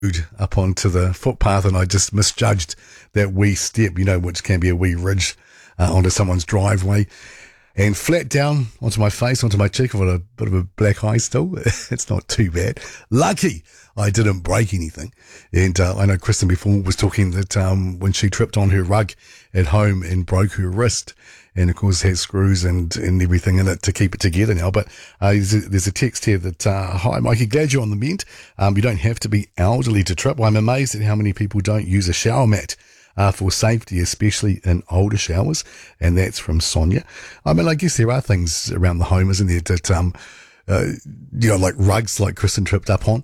up onto the footpath, and I just misjudged that wee step, which can be a wee ridge onto someone's driveway, and flat down onto my face, onto my cheek. I've got a bit of a black eye still. It's not too bad. Lucky I didn't break anything. And I know Kristen before was talking that when she tripped on her rug at home and broke her wrist, and of course has screws and everything in it to keep it together now. But there's a text here that, hi Mikey, glad you're on the mend. You don't have to be elderly to trip. I'm amazed at how many people don't use a shower mat for safety, especially in older showers. And that's from Sonia. I mean, I guess there are things around the home, isn't there, that, like rugs like Kristen tripped up on.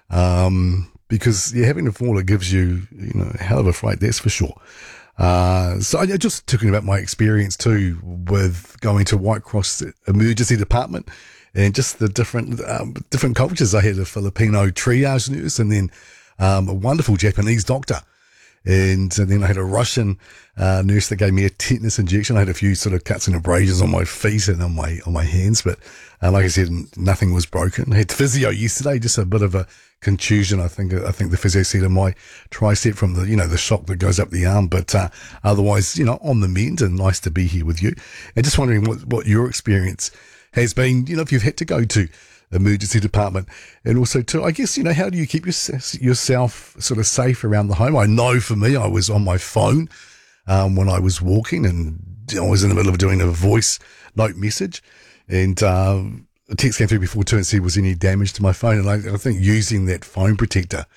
Because having to fall, it gives you, a hell of a fright, that's for sure. So I just talking about my experience too with going to White Cross emergency department and just the different cultures. I had a Filipino triage nurse and then a wonderful Japanese doctor. And then I had a Russian nurse that gave me a tetanus injection. I had a few sort of cuts and abrasions on my feet and on my hands, but like I said, nothing was broken. I had physio yesterday, just a bit of a contusion. I think the physio said in my tricep from the shock that goes up the arm. But otherwise, on the mend, and nice to be here with you. And just wondering what your experience has been. If you've had to go to emergency department, and also too, I guess, how do you keep yourself sort of safe around the home? I know for me, I was on my phone when I was walking, and I was in the middle of doing a voice note message, and a text came through before too and said, was any damage to my phone? And I think using that phone protector,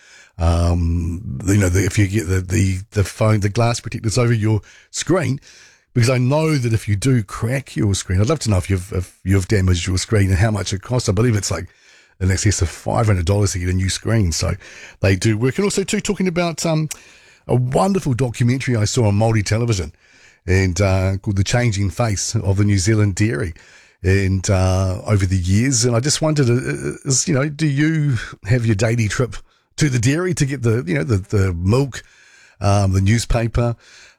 if you get the phone, the glass protectors over your screen, because I know that if you do crack your screen, I'd love to know if you've damaged your screen and how much it costs. I believe it's like in excess of $500 to get a new screen. So they do work. And also too, talking about a wonderful documentary I saw on Māori television, and called The Changing Face of the New Zealand Dairy. And over the years, and I just wondered, do you have your daily trip to the dairy to get the milk, the newspaper?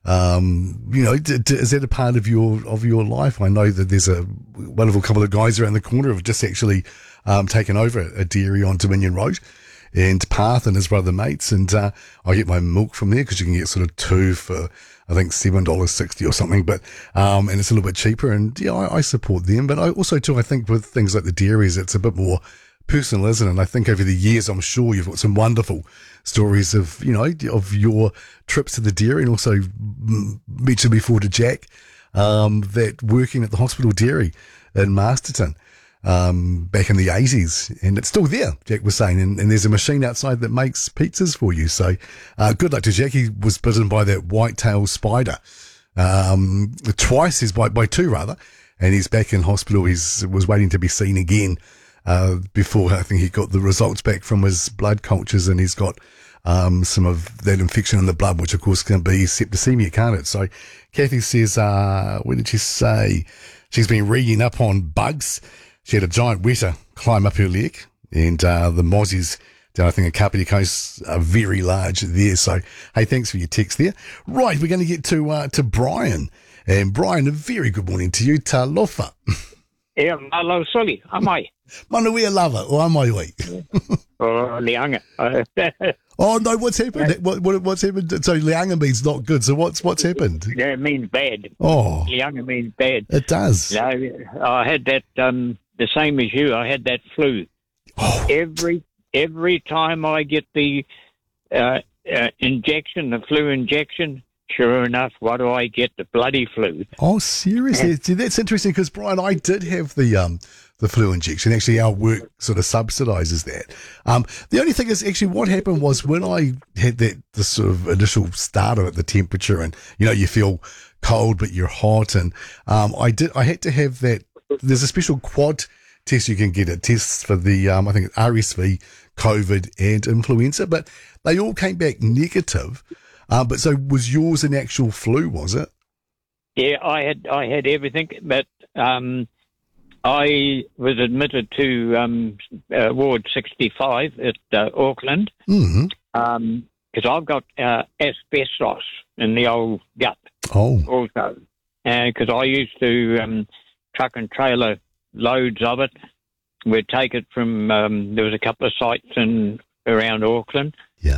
Is that a part of your life? I know that there's a wonderful couple of guys around the corner have just actually taken over a dairy on Dominion Road, and Path and his brother mates, and I get my milk from there because you can get sort of two for I think $7.60 or something, but and it's a little bit cheaper, and I support them. But I also too, I think with things like the dairies, it's a bit more personal, isn't it? And I think over the years, I'm sure you've got some wonderful stories of your trips to the dairy, and also mentioned before to Jack that working at the hospital dairy in Masterton back in the 80s, and it's still there, Jack was saying, and there's a machine outside that makes pizzas for you. So good luck to Jack. He was bitten by that white-tailed spider twice. He's by two rather, and he's back in hospital. Was waiting to be seen again before I think he got the results back from his blood cultures, and he's got some of that infection in the blood, which of course can be septicemia, can't it? So Kathy says, what did she say? She's been reading up on bugs. She had a giant weta climb up her leg, and the mozzies down, I think, in Kapiti Coast are very large there. So, hey, thanks for your text there. Right, we're going to get to Brian. And Brian, a very good morning to you. Talofa. Yeah, malo soli, amai. Manuia lava, o amai wai. Oh, lianga. Oh, no, what's happened? What's happened? So lianga means not good. So what's happened? Yeah, it means bad. Oh. Lianga means bad. It does. No, I had that, the same as you, I had that flu. Oh. Every time I get the injection, the flu injection, sure enough, what do I get? The bloody flu. Oh, seriously? See, that's interesting because, Brian, I did have the flu injection. Actually, our work sort of subsidises that. The only thing is, actually, what happened was when I had the sort of initial start of it, the temperature, and, you feel cold, but you're hot. And I had to have that. There's a special quad test you can get. It tests for the, I think, RSV, COVID, and influenza, but they all came back negative. But so was yours an actual flu, was it? Yeah, I had everything, but I was admitted to Ward 65 at Auckland because I've got asbestos in the old gut. Oh. Also, because I used to truck and trailer loads of it. We'd take it from, there was a couple of sites around Auckland,